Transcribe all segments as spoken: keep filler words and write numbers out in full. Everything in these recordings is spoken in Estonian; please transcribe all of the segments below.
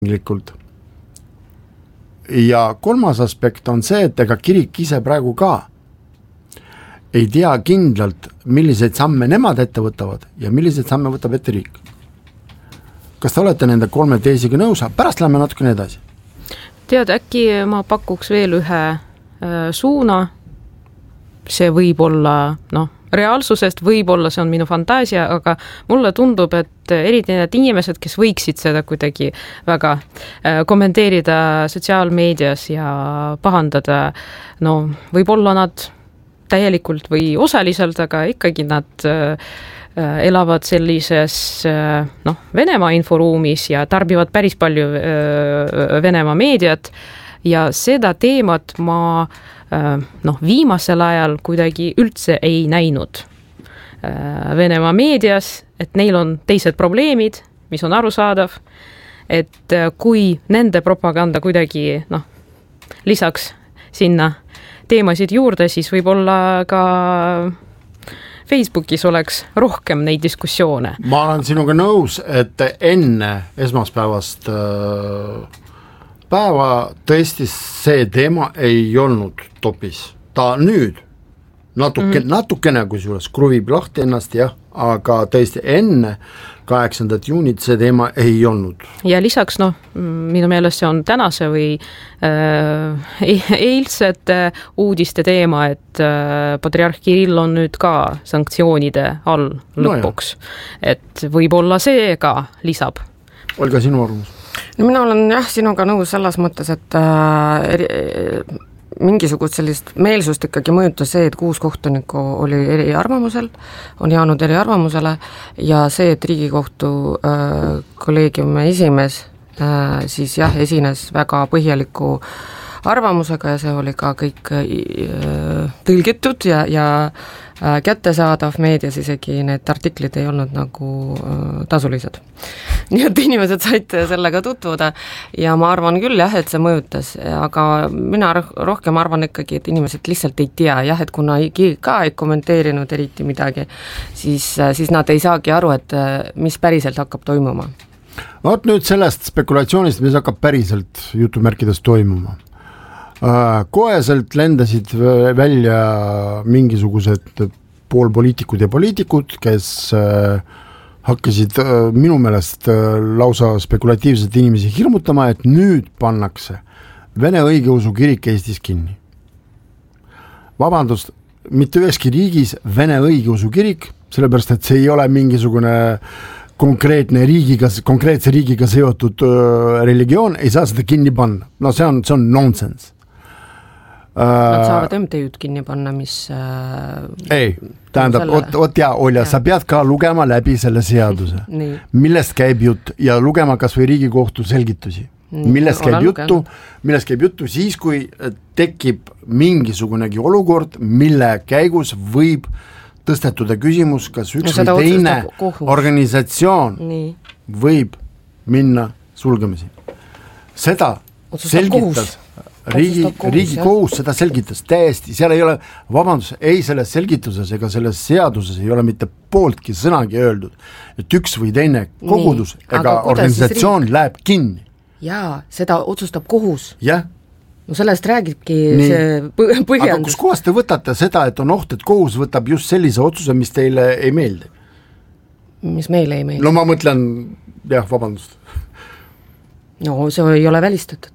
tinglikult. Ja kolmas aspekt on see, et ega kirik ise praegu ka ei tea kindlalt, milliseid samme nemad ette võtavad ja milliseid samme võtab ette riik. Kas te olete nende kolme teisiga nõus? Pärast lähme natukene edasi. Tead, äkki ma pakuks veel ühe äh, suuna. See võib olla, noh, reaalsusest võib-olla see on minu fantaasia, aga mulle tundub, et eriti need inimesed, kes võiksid seda kuidagi väga äh, kommenteerida sotsiaalmeedias ja pahandada, no võib-olla nad täielikult või osaliselt, aga ikkagi nad äh, elavad sellises äh, noh, Venemaa inforuumis ja tarbivad päris palju äh, Venemaa meediat ja seda teemat ma äh, noh, viimasel ajal kuidagi üldse ei näinud äh, Venemaa meedias, et neil on teised probleemid, mis on arusaadav, et äh, kui nende propaganda kuidagi noh, lisaks sinna teemasid juurde, siis võib-olla ka Facebookis oleks rohkem neid diskussioone. Ma olen sinuga nõus, et enne esmaspäevast päeva tõesti see teema ei olnud topis. Ta nüüd natuke, mm. natukene kusjuures kruvib lahti ennast, jah, aga tõesti enne kaheksandat juunit see teema ei olnud. Ja lisaks, noh, minu meelest see on tänase või äh, eilsete uudiste teema, et äh, patriarh Kirill on nüüd ka sanktsioonide all lõpuks. No, et võib-olla see ka lisab. Olga, sinu arvamus? No, mina olen jah sinuga nõus selles mõttes, et äh, eri, mingisugust sellist meelsust ikkagi mõjutas see, et kuus kohtunikku oli eri arvamusel, on jäänud eri arvamusele ja see, et Riigikohtu äh, kolleegiumi esimees äh, siis jah, esines väga põhjaliku arvamusega ja see oli ka kõik äh, tõlgitud ja, ja äh, kättesaadav meedias, isegi need artiklid ei olnud nagu äh, tasulised. Nii et inimesed said sellega tutvuda ja ma arvan küll jah, et see mõjutas, aga mina rohkem arvan ikkagi, et inimesed lihtsalt ei tea jah, et kuna ka ei kommenteerinud eriti midagi, siis, siis nad ei saagi aru, et mis päriselt hakkab toimuma. Vaat nüüd sellest spekulatsioonist, mis hakkab päriselt jutumärkides toimuma. Koeselt lendasid välja mingisugused poolpoliitikud ja poliitikud, kes hakkasid minu meelest lausa spekulatiivselt inimesi hirmutama, et nüüd pannakse Vene õigeusu kirik Eestis kinni. Vabandust, mitte üheski riigis Vene õigeusu kirik, sellepärast et see ei ole mingisugune konkreetne riigiga, konkreetse riigiga seotud religioon, ei saa seda kinni panna. No see on, see on nonsense. Nad saavad M T Ü-d kinni panna, mis äh, ei, tähendab, selle... ot, ot ja, Olja, sa pead ka lugema läbi selle seaduse, millest käib jutt ja lugema kas või Riigikohtu selgitusi. Nii, millest käib juttu, millest käib juttu siis, kui tekib mingisugunegi olukord, mille käigus võib tõstetuda küsimus, kas üks no, või teine organisatsioon Nii. võib minna sulgemisi. Seda otsustab selgitas kohus. Riigi, riigi kohus seda selgitas täiesti, seal ei ole, vabandus, ei selles selgituses ega selles seaduses ei ole mitte pooltki sõnagi öeldud, et üks või teine kogudus Nii, ega organisatsioon riik... läheb kinni. Jaa, seda otsustab kohus. Jah. No sellest räägibki Nii. see põhjendus. Aga kus kohast te võtate seda, et on oht, et kohus võtab just sellise otsuse, mis teile ei meeldi? Mis meile ei meeldi? No ma mõtlen, jah, vabandust. No see ei ole välistatud.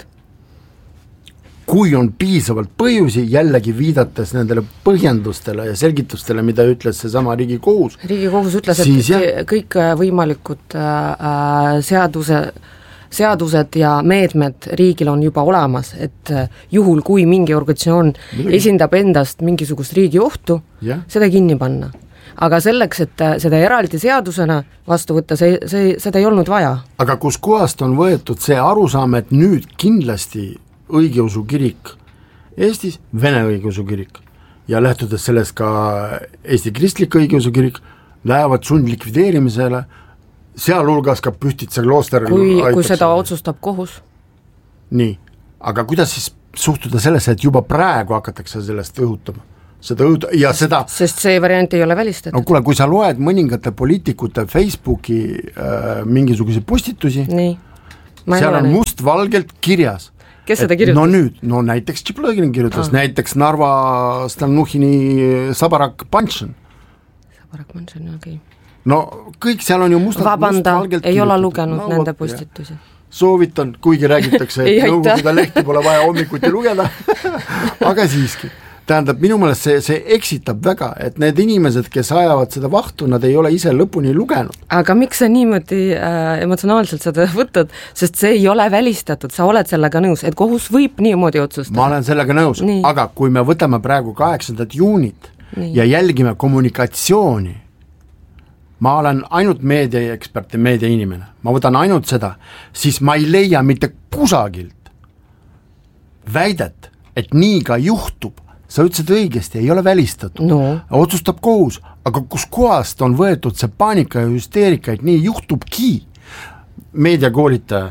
Kui on piisavalt põhjusi, jällegi viidates nendele põhjendustele ja selgitustele, mida ütles see sama Riigikohus. Riigikohus ütles, et jah, kõik võimalikud äh, seaduse, seadused ja meetmed riigil on juba olemas, et juhul, kui mingi organisatsioon Midagi. esindab endast mingisugust riigi ohtu, ja. seda kinni panna. Aga selleks, et seda eraldi seadusena vastu võtta, see, see, seda ei olnud vaja. Aga kus kohast on võetud see arusaam, et nüüd kindlasti õigeusu kirik Eestis, Vene õigeusu kirik ja lähtudes sellest ka Eesti kristlik õigeusu kirik lähevad sundlikvideerimisele, sealhulgas ka Pühtitsa klooster kui, kui seda otsustab kohus. Nii, aga kuidas siis suhtuda sellesse, et juba praegu hakatakse sellest õhutama? Seda õhut- ja seda... Sest see variant ei ole välistatud. No kuule, kui sa loed mõningate poliitikute Facebooki äh, mingisuguse postitusi, Nii. seal on mustvalgelt kirjas. Kes seda kirjutas? No nüüd, no näiteks Tšiplõgin kirjutas, ah. näiteks Narva Stalnuhhini Sabarak Panshin. Sabarak Panshin, okei. Okay. No kõik seal on ju mustad, Vabanda, mustvalgelt ei ole lugenud no, nende postitusi. Soovitan, kuigi räägitakse, et nõukogude lehti pole vaja hommikuti lugeda, aga siiski. Tähendab, minu meelest see, see eksitab väga, et need inimesed, kes ajavad seda vahtu, nad ei ole ise lõpuni lugenud. Aga miks sa niimoodi äh, emotsionaalselt seda võtad, sest see ei ole välistatud, sa oled sellega nõus, et kohus võib niimoodi otsustada. Ma olen sellega nõus, nii. Aga kui me võtame praegu kaheksandat juunit nii. Ja jälgime kommunikatsiooni, ma olen ainult meediaekspert ja meediainimene, ma võtan ainult seda, siis ma ei leia mitte kusagilt väidet, et nii ka juhtub. Sa ütlesid õigesti, ei ole välistatud. No. Otsustab kohus, aga kus kohast on võetud see paanika ja hüsteerika, et nii juhtubki. Meediakoolitaja,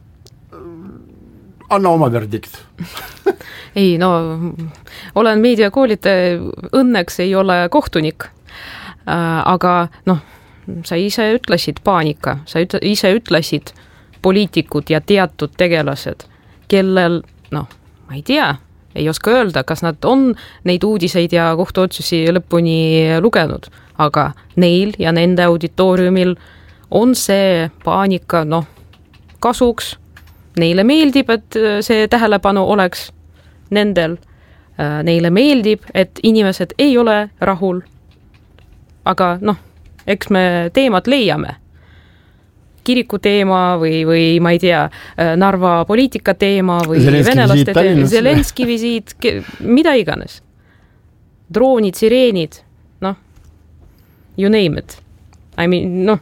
anna oma verdikt. ei, no olen meediakoolitaja, õnneks ei ole kohtunik. Aga noh, sa ise ütlesid paanika, sa üt- ise ütlesid poliitikud ja teatud tegelased, kellel, noh, ma ei tea, ei oska öelda, kas nad on neid uudiseid ja kohtuotsusi lõpuni lugenud, aga neil ja nende auditooriumil on see paanika, noh, kasuks, neile meeldib, et see tähelepanu oleks nendel, neile meeldib, et inimesed ei ole rahul. Aga noh, eks me teemad leiame. Kiriku teema või, või ma ei tea, Narva poliitika teema või Zelenski venelaste visiit teema, Zelenski visiit, mida iganes. Droonid, sireenid, noh, you name it. I mean, noh,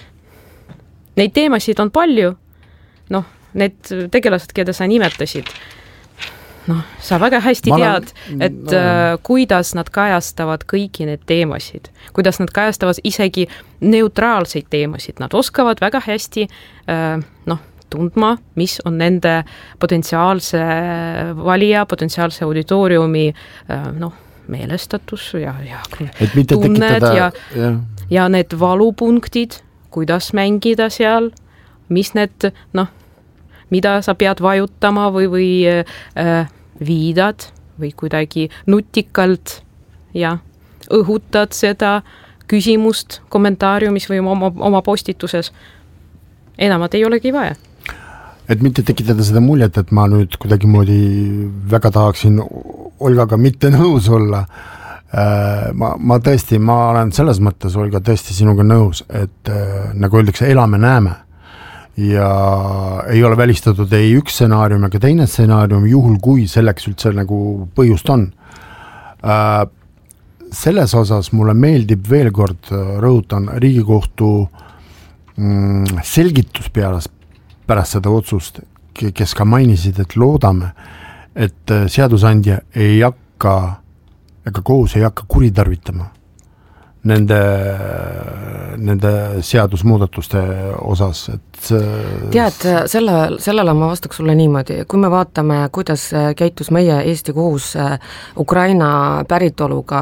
neid teemasid on palju, noh, need tegelased, keda sa nimetasid, noh, sa väga hästi ma tead, et no. äh, kuidas nad kajastavad kõiki need teemasid, kuidas nad kajastavad isegi neutraalseid teemasid, nad oskavad väga hästi äh, noh, tundma, mis on nende potentsiaalse valija, potentsiaalse auditooriumi äh, noh, meelestatus ja, ja tunned tekitada, ja, ja. ja need valupunktid, kuidas mängida seal, mis need, noh, mida sa pead vajutama või, või äh, viidad või kuidagi nutikalt ja õhutad seda küsimust kommentaariumis või oma, oma postituses. Enamat ei olegi vaja. Et mitte tekitada seda muljet, et ma nüüd kuidagi moodi väga tahaksin Olgaga mitte nõus olla. Äh, ma, ma tõesti, ma olen selles mõttes, Olga, tõesti sinuga nõus, et äh, nagu öeldakse, elame näeme. Ja ei ole välistatud ei üks stsenaarium ega teine stsenaarium, juhul kui selleks üldse nagu põhjust on. Äh, selles osas mulle meeldib veel kord, rõhutan, Riigikohtu mm, selgitus peales, pärast seda otsust, kes ka mainisid, et loodame, et seadusandja ei hakka, ega kohus ei hakka kuritarvitama nende, nende seadusmuudatuste osas, et tead, selle, sellele ma vastaks sulle niimoodi, kui me vaatame, kuidas käitus meie Eesti kohus Ukraina päritoluga,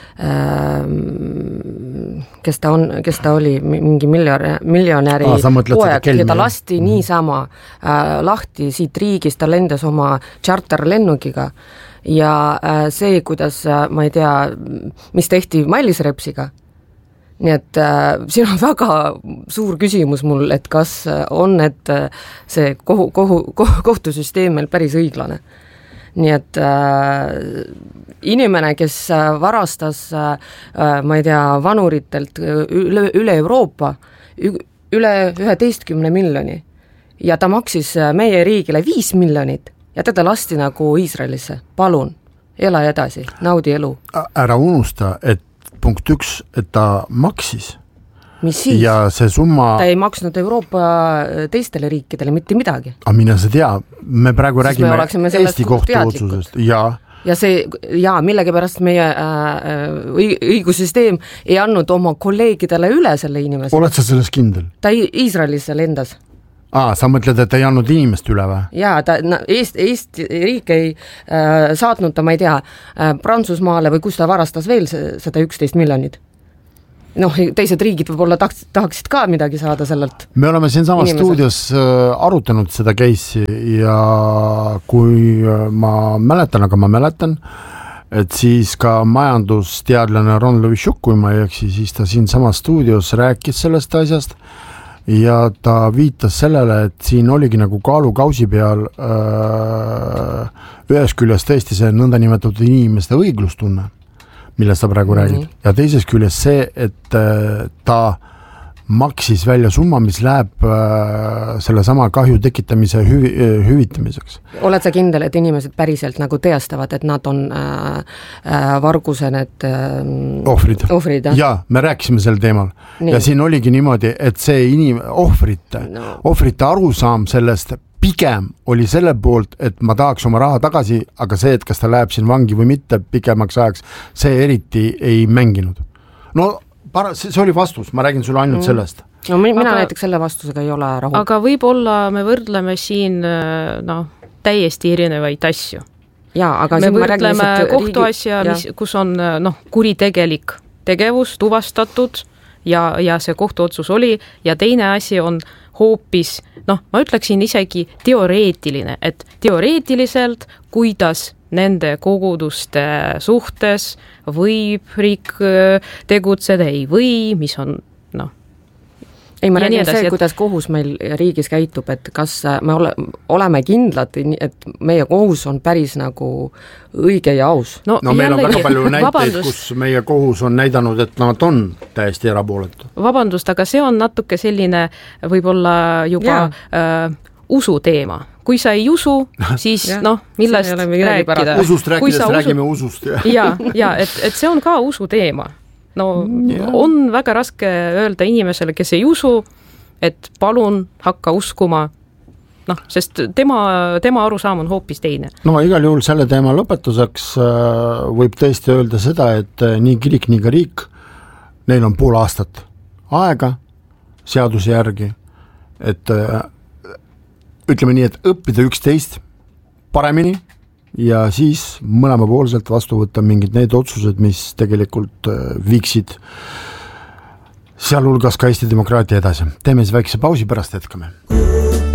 kes ta on, kes ta oli, mingi miljonäri, miljonäri Aa, poeg, keda lasti mm. niisama lahti siit riigist, ta lendas oma charterlennukiga ja see, kuidas, ma ei tea, mis tehti Mailis Repsiga, nii et äh, siin on väga suur küsimus mul, et kas on, et see kohu, kohu, kohtusüsteem meil päris õiglane. Nii et äh, inimene, kes varastas, äh, ma ei tea, vanuritelt üle, üle Euroopa üle üheteistkümne miljoni ja ta maksis meie riigile viis miljonit, ja teda lasti nagu Iisraelisse, palun, ela edasi, naudi elu. Ära unusta, et punkt üks, et ta maksis. Mis siis? Ja see summa... Ta ei maksnud Euroopa teistele riikidele mitte midagi. Aga mina sa tea, me praegu siis räägime me Eesti kohtu otsusest. Ja... ja see, jaa, millegipärast meie äh, õigussüsteem ei andnud oma kolleegidele üle selle inimese. Oled sa selles kindel? Ta Iisraelisse lendas. Aa, sa mõtled, et ei andnud inimest üle või? Jaa, ta, no, Eesti, Eesti riik ei äh, saatnud ta, ma ei tea, äh, Prantsusmaale või kus ta varastas veel seda üksteist miljonit. noh, teised riigid võib-olla tahaks, tahaksid ka midagi saada sellelt. Me oleme siin samas stuudios arutanud seda case'i ja kui ma mäletan, aga ma mäletan, et siis ka majandusteadlane Ron Levitšuk, kui ma ei eksi, siis ta siin samas stuudios rääkis sellest asjast ja ta viitas sellele, et siin oligi nagu kaalukausi peal öö, ühes küljes tõesti see nõndanimetatud inimeste õiglustunne, millest ta praegu mm-hmm. räägib, ja teises küljes see, et öö, ta maksis välja summa, mis läheb äh, selle sama kahju tekitamise hüvi, hüvitamiseks. Oled sa kindel, et inimesed päriselt nagu teastavad, et nad on äh, äh, varguse need äh, ohvrid? ohvrid ja, me rääkisime sel teemal. Nii. Ja siin oligi niimoodi, et see inim- ohvrite, no. ohvrite arusaam sellest pigem oli selle poolt, et ma tahaks oma raha tagasi, aga see, et kas ta läheb siin vangi või mitte pikemaks ajaks, see eriti ei mänginud. No see oli vastus, ma räägin sulle ainult mm. sellest. No mina aga, näiteks selle vastusega ei ole rahul. Aga võib-olla me võrdleme siin no, täiesti erinevaid asju. Ja, aga me võrdleme kohtuasja, riigi... kus on no, kuritegelik tegevus tuvastatud ja, ja see kohtuotsus oli ja teine asi on hoopis, noh, ma ütleksin isegi teoreetiline, et teoreetiliselt, kuidas nende koguduste suhtes võib riik tegutseda, ei või, mis on, noh. Ei, ma räägin see, kuidas kohus meil riigis käitub, et kas me ole, oleme kindlad, et meie kohus on päris nagu õige ja aus. No, no meil on väga palju näiteid, vabandust. Kus meie kohus on näidanud, et nad on täiesti erapooletu. Vabandust, aga see on natuke selline võib-olla juba äh, usu teema. Kui sa ei usu, siis noh, millest rääkida. Usust rääkides räägime usu... usust. ja, ja et, et see on ka usu teema. No ja. On väga raske öelda inimesele, kes ei usu, et palun hakka uskuma, noh, sest tema, tema arusaam on hoopis teine. No igal juhul selle teema lõpetuseks võib tõesti öelda seda, et nii kirik, nii ka riik, neil on pool aastat aega seaduse järgi, et ütleme nii, et õppida üksteist paremini ja siis mõlemapoolselt vastu võtta mingid need otsused, mis tegelikult viiksid sealhulgas ka Eesti demokraatia edasi. Teeme siis väikse pausi, pärast jätkame.